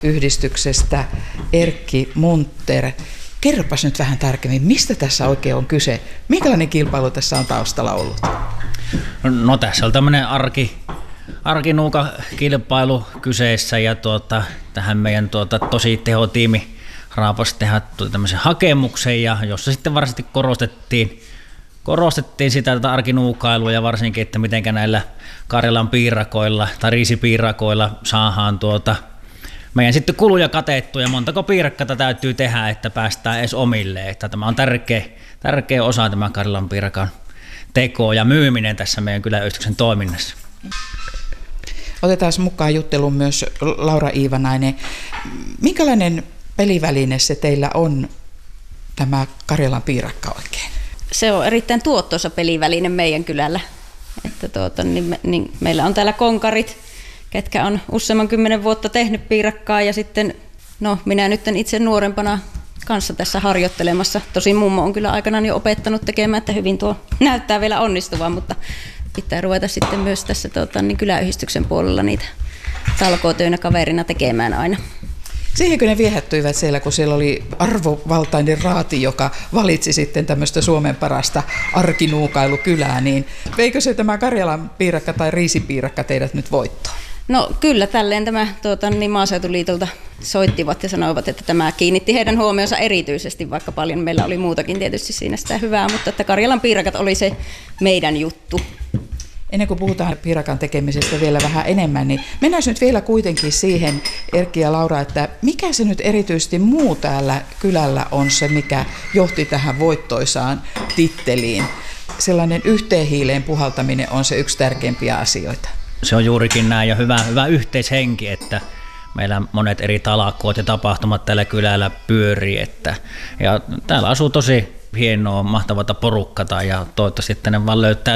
yhdistyksestä Erkki Munter. Kerropas nyt vähän tarkemmin, mistä tässä oikein on kyse? Minkälainen kilpailu tässä on taustalla ollut? No tässä on tämmöinen arkinuuka-kilpailu kyseessä ja tähän meidän tosi tehotiimi raapasi tehdä tämmöisen hakemuksen, ja jossa sitten varsinaisesti korostettiin sitä tätä arkinuukailua ja varsinkin, että miten näillä Karjalan piirakoilla tai riisipiirakoilla saadaan meidän sitten kuluja katettua ja montako piirakkata täytyy tehdä, että päästään edes omille. Että tämä on tärkeä osa tämä Karjalan piirakan teko ja myyminen tässä meidän kyläyhdistyksen toiminnassa. Otetaan mukaan jutteluun myös Laura Iivanainen. Minkälainen peliväline se teillä on, tämä Karjalan piirakka oikein? Se on erittäin tuottoisa peliväline meidän kylällä. Että niin meillä on täällä konkarit, ketkä on useamman 10 vuotta tehnyt piirakkaa, ja sitten minä nyt itse nuorempana kanssa tässä harjoittelemassa. Tosin mummo on kyllä aikanaan jo opettanut tekemään, että hyvin tuo näyttää vielä onnistuvan, mutta pitää ruveta sitten myös tässä kyläyhdistyksen puolella niitä talkootöinä kaverina tekemään aina. Siihenkö ne viehättyivät siellä, kun siellä oli arvovaltainen raati, joka valitsi sitten tämmöistä Suomen parasta arkinuukailukylää, niin veikö se tämä Karjalan piirakka tai riisipiirakka teidät nyt voittoon? No kyllä, tälleen tämä Maaseutuliitolta soittivat ja sanoivat, että tämä kiinnitti heidän huomionsa erityisesti, vaikka paljon meillä oli muutakin tietysti siinä sitä hyvää, mutta että Karjalan piirakat oli se meidän juttu. Ennen kuin puhutaan piirakan tekemisestä vielä vähän enemmän, niin mennään nyt vielä kuitenkin siihen, Erkki ja Laura, että mikä se nyt erityisesti muu täällä kylällä on se, mikä johti tähän voittoisaan titteliin? Sellainen yhteen hiileen puhaltaminen on se yksi tärkeimpiä asioita. Se on juurikin näin, ja hyvä yhteishenki, että meillä monet eri talkoot ja tapahtumat tällä kylällä pyörii. Ja täällä asuu tosi hienoa, mahtavaa porukkata, ja toivottavasti tänne vaan löytää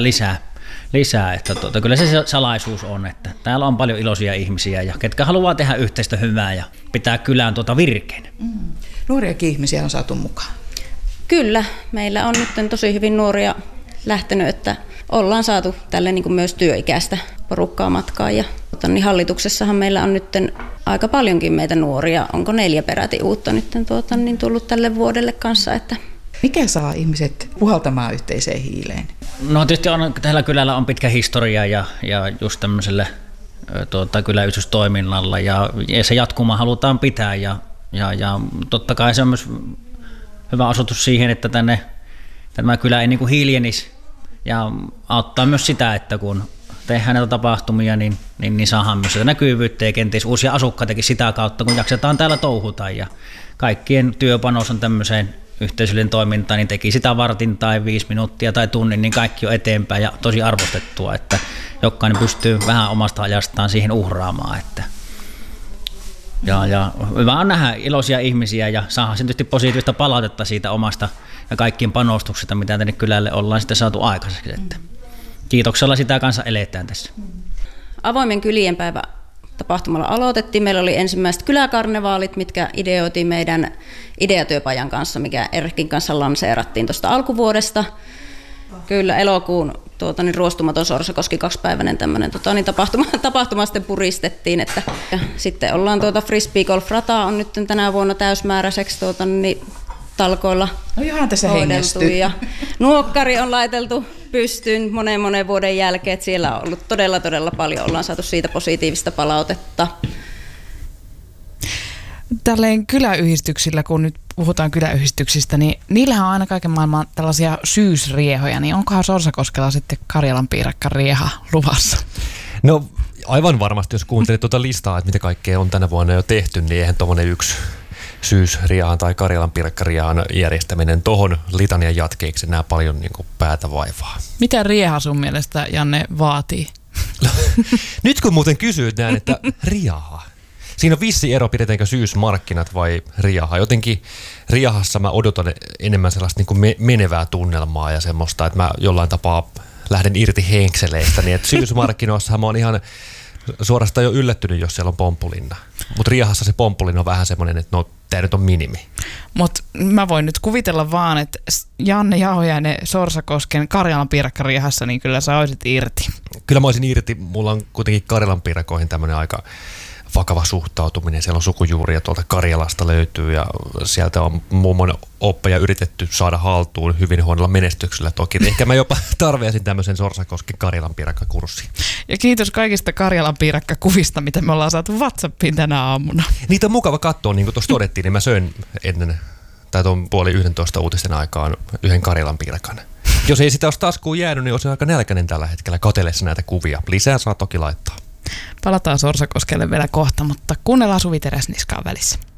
lisää, että kyllä se salaisuus on, että täällä on paljon iloisia ihmisiä, ja ketkä haluaa tehdä yhteistä hyvää ja pitää kylään virkeänä. Nuoriakin ihmisiä on saatu mukaan. Kyllä, meillä on nyt tosi hyvin nuoria lähtenyt, että ollaan saatu tälle niin kuin myös työikäistä porukkaa matkaan, ja niin hallituksessahan meillä on nyt aika paljonkin meitä nuoria, onko 4 peräti uutta nyt niin tullut tälle vuodelle kanssa, että mikä saa ihmiset puhaltamaan yhteiseen hiileen? No tietysti tällä kylällä on pitkä historia ja just tämmöiselle kyläyhdistystoiminnalla, ja se jatkuma halutaan pitää, ja totta kai se on myös hyvä osoitus siihen, että tämä kylä ei niin kuin hiljenisi, ja auttaa myös sitä, että kun tehdään näitä tapahtumia, niin saadaan myös sitä näkyvyyttä ja kenties uusia asukkaitakin sitä kautta, kun jaksetaan täällä touhuta, ja kaikkien työpanos on tämmöiseen yhteisöllinen toiminta, niin teki sitä vartin tai 5 minuuttia tai tunnin, niin kaikki on eteenpäin ja tosi arvostettua, että jokainen pystyy vähän omasta ajastaan siihen uhraamaan. Ja hyvä on nähdä iloisia ihmisiä ja saada tietysti positiivista palautetta siitä omasta ja kaikkien panostuksista, mitä tänne kylälle ollaan sitten saatu aikaiseksi. Että kiitoksella sitä kanssa eletään tässä. Avoimen kylien päivä tapahtumalla aloitettiin. Meillä oli ensimmäiset kyläkarnevaalit, mitkä ideoitiin meidän ideatyöpajan kanssa, mikä Erkin kanssa lanseerattiin tuosta alkuvuodesta. Kyllä elokuun ruostumaton Sorsakoski 2-päiväinen tämmöinen tapahtuma sitten puristettiin. Ja sitten ollaan Frisbee Golf Rata on nyt tänä vuonna täysmääräiseksi talkoilla hoideltu. Ja nuokkari on laiteltu pystyyn monen vuoden jälkeen, että siellä on ollut todella paljon, ollaan saatu siitä positiivista palautetta. Tälleen kyläyhdistyksillä, kun nyt puhutaan kyläyhdistyksistä, niin niillähän on aina kaiken maailman tällaisia syysriehoja, niin onkohan Sorsakoskella sitten Karjalan piirakka rieha luvassa? No aivan varmasti, jos kuuntelit tuota listaa, että mitä kaikkea on tänä vuonna jo tehty, niin eihän tuommoinen yksi syysriahan tai Karjalan piirakkariahan järjestäminen tuohon litanian jatkeeksi nämä paljon niin kuin päätä vaivaa. Mitä rieha sun mielestä, Janne, vaatii? Nyt kun muuten kysyit näin, että riaha. Siinä on vissi ero, pidetäänkö syysmarkkinat vai riaha. Jotenkin riahassa mä odotan enemmän sellaista niin kuin menevää tunnelmaa ja semmoista, että mä jollain tapaa lähden irti henkseleistä. Niin että syysmarkkinoissahan mä oon ihan suorastaan jo yllättynyt, jos siellä on pomppulinna. Mutta riahassa se pomppulinna on vähän semmoinen, että no tää nyt on minimi. Mutta mä voin nyt kuvitella vaan, että Janne Jauhiainen Sorsakosken Karjalan piirakkariahassa, niin kyllä sä olisit irti. Kyllä mä olisin irti. Mulla on kuitenkin Karjalan piirakoihin tämmöinen vakava suhtautuminen. Siellä on sukujuuria tuolta Karjalasta löytyy ja sieltä on mummon oppeja yritetty saada haltuun hyvin huonolla menestyksellä toki. Ehkä mä jopa tarvitsin tämmöisen Sorsakosken Karjalan piirakkakurssin. Ja kiitos kaikista Karjalan piirakkakuvista, mitä me ollaan saatu WhatsAppiin tänä aamuna. Niitä on mukava katsoa, niin kuin tuossa todettiin, niin mä söin ennen, tai tuon 10:30 uutisten aikaan yhden Karjalan piirakan. Jos ei sitä olisi taskuun jäänyt, niin olisi aika nälkäinen tällä hetkellä katsellessa näitä kuvia. Lisää saa toki laittaa. Palataan Sorsakoskelle vielä kohta, mutta kuunnellaan Suvi Teräsniskaan välissä.